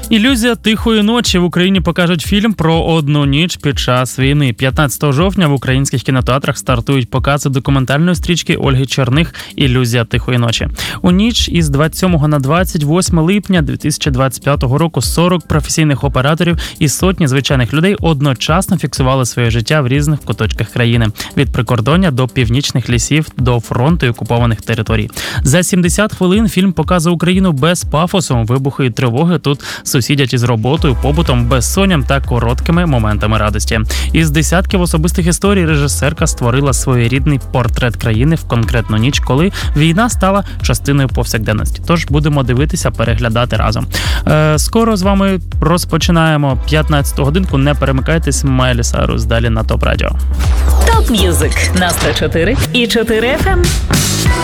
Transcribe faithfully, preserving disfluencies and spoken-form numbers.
Ілюзія тихої ночі. В Україні покажуть фільм про одну ніч під час війни. п'ятнадцятого жовтня в українських кінотеатрах стартують покази документальної стрічки Ольги Черних «Ілюзія тихої ночі». У ніч із двадцять сьомого на двадцять восьме липня дві тисячі двадцять п'ятого року сорок професійних операторів і сотні звичайних людей одночасно фіксували своє життя в різних куточках країни. Від прикордоння до північних лісів, до фронту і окупованих територій. За сімдесят хвилин фільм показує Україну без пафосу, вибухи і тривоги тут сусідять із роботою, побутом, безсонням та короткими моментами радості. Із десятків особистих історій режисерка створила своєрідний портрет країни в конкретну ніч, коли війна стала частиною повсякденності. Тож будемо дивитися, переглядати разом. Е, скоро з вами розпочинаємо п'ятнадцяту годинку. Не перемикайтесь, Майлі Сайрус далі на Топ Радіо. Топ М'юзик на сто чотири і чотири еф ем.